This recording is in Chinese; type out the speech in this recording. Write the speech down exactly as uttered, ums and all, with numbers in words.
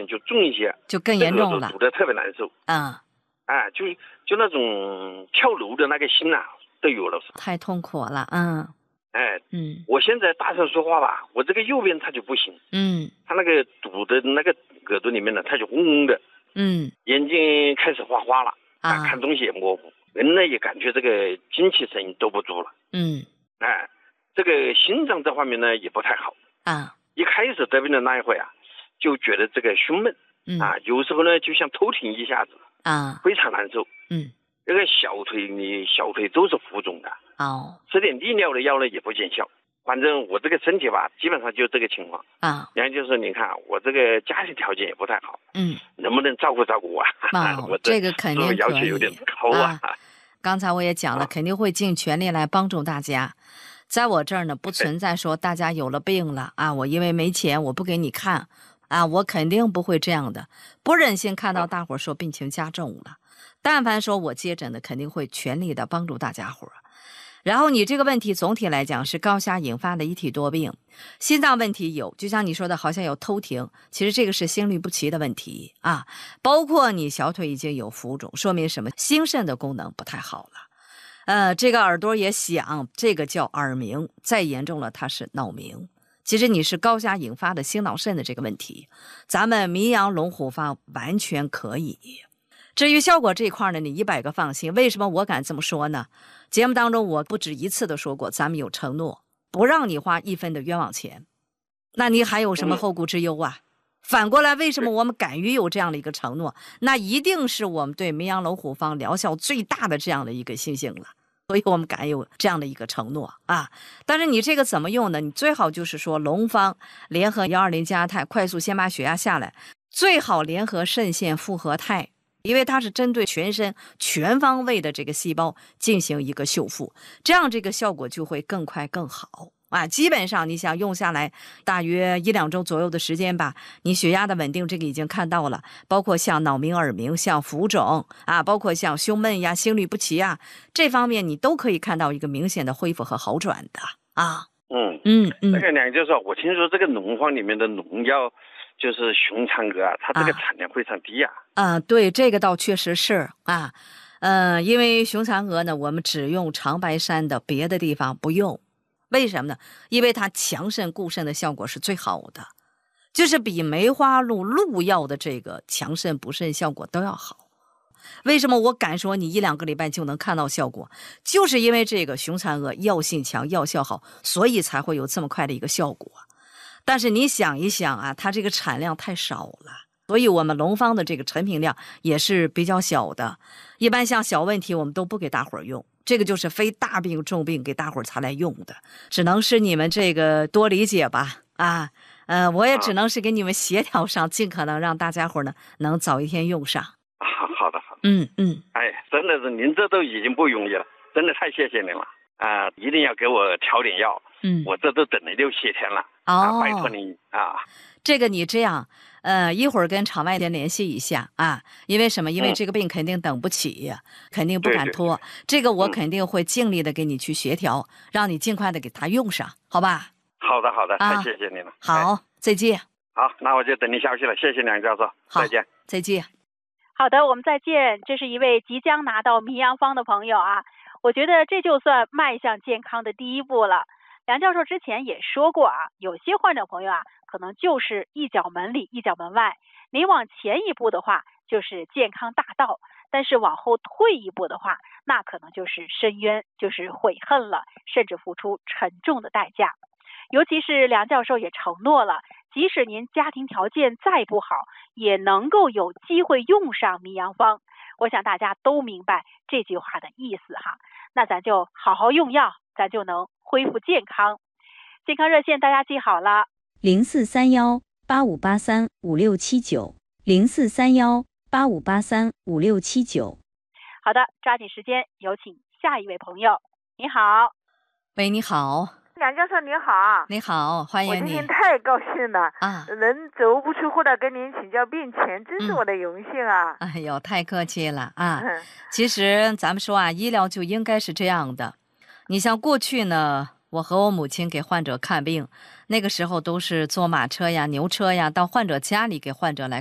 情就重一些， 就更严重了， 堵得特别难受。 嗯， 哎，就就那种跳楼的那个心啊，都有了， 太痛苦了。嗯， 哎， 嗯， 我现在大声说话吧，我这个右边它就不行， 嗯， 它那个堵的那个耳朵里面呢，它就嗡嗡的， 嗯， 眼睛开始花花了啊，看东西也模糊，人呢也感觉这个精气神都不足了。 嗯， 哎，这个心脏这方面呢也不太好啊。 一开始得病的那一会啊，就觉得这个胸闷，嗯啊，有时候呢就像头顶一下子啊，非常难受。嗯，这个小腿你小腿都是浮肿的。哦，吃点利尿的药呢也不见效。反正我这个身体吧，基本上就这个情况啊。然后就是你看我这个家庭条件也不太好，嗯，能不能照顾照顾我？啊，我这个肯定可以， 要求有点高啊。 啊刚才我也讲了，肯定会尽全力来帮助大家。在我这儿呢，不存在说大家有了病了啊，我因为没钱我不给你看啊，我肯定不会这样的，不忍心看到大伙说病情加重了。但凡说我接诊的，肯定会全力的帮助大家伙。然后你这个问题总体来讲是高血压引发的一体多病，心脏问题有，就像你说的，好像有偷停，其实这个是心律不齐的问题啊，包括你小腿已经有浮肿，说明什么？心肾的功能不太好了。呃，这个耳朵也响，这个叫耳鸣，再严重了它是脑鸣。其实你是高血压引发的心脑肾的这个问题，咱们名扬龙虎方完全可以。至于效果这一块呢，你一百个放心。为什么我敢这么说呢？节目当中我不止一次的说过，咱们有承诺，不让你花一分的冤枉钱，那你还有什么后顾之忧啊？反过来，为什么我们敢于有这样的一个承诺？那一定是我们对名扬龙虎方疗效最大的这样的一个信心了，所以我们敢有这样的一个承诺啊。但是你这个怎么用呢？你最好就是说龙方联合幺二零加肽，快速先把血压下来，最好联合肾腺复合肽，因为它是针对全身全方位的这个细胞进行一个修复，这样这个效果就会更快更好。啊，基本上你想用下来大约一两周左右的时间吧，你血压的稳定这个已经看到了，包括像脑鸣、耳鸣，像浮肿啊，包括像胸闷呀、心律不齐啊，这方面你都可以看到一个明显的恢复和好转的啊。 嗯嗯嗯，那个梁教授，我听说这个农方里面的农药就是熊蚕蛾啊，它这个产量非常低啊。 啊，对，这个倒确实是啊，呃，因为熊蚕蛾呢，我们只用长白山的，别的地方不用。为什么呢？因为它强肾固肾的效果是最好的，就是比梅花鹿鹿药的这个强肾补肾效果都要好。为什么我敢说你一两个礼拜就能看到效果？就是因为这个熊蚕蛾药性强，药效好，所以才会有这么快的一个效果。但是你想一想啊，它这个产量太少了，所以我们龙方的这个成品量也是比较小的。一般像小问题我们都不给大伙儿用，这个就是非大病重病给大伙儿才来用的，只能是你们这个多理解吧啊，呃，我也只能是给你们协调上，尽可能让大家伙呢能早一天用上。 好好的好的， 嗯嗯， 哎，真的是您这都已经不容易了，真的太谢谢您了啊！一定要给我调点药，嗯，我这都等了六七天了，哦，啊、拜托您啊。 这个你这样，呃，一会儿跟场外先联系一下啊，因为什么？因为这个病肯定等不起，嗯、肯定不敢拖。对对对，这个我肯定会尽力的给你去协调，嗯、让你尽快的给他用上，好吧？ 好的，好的，太谢谢您了。 好，再见。 好，那我就等你消息了，谢谢梁教授，再见。 再见。 好的，我们再见。这是一位即将拿到名扬方的朋友啊，我觉得这就算迈向健康的第一步了。梁教授之前也说过啊，有些患者朋友啊，可能就是一脚门里一脚门外，你往前一步的话就是健康大道，但是往后退一步的话，那可能就是深渊，就是悔恨了，甚至付出沉重的代价。尤其是梁教授也承诺了，即使您家庭条件再不好，也能够有机会用上名扬方。我想大家都明白这句话的意思哈，那咱就好好用药，咱就能恢复健康。健康热线大家记好了， 零四三幺八五八三五六七九，零四三幺八五八三五六七九。 好的，抓紧时间，有请下一位朋友。你好。 喂，你好。 梁教授您好。 你好，欢迎你。 我今天太高兴了啊！ 能走不出户来跟您请教病情，真是我的荣幸啊！ 嗯、哎呦，太客气了啊！嗯、其实咱们说啊，医疗就应该是这样的。你像过去呢，我和我母亲给患者看病，那个时候都是坐马车呀、牛车呀，到患者家里给患者来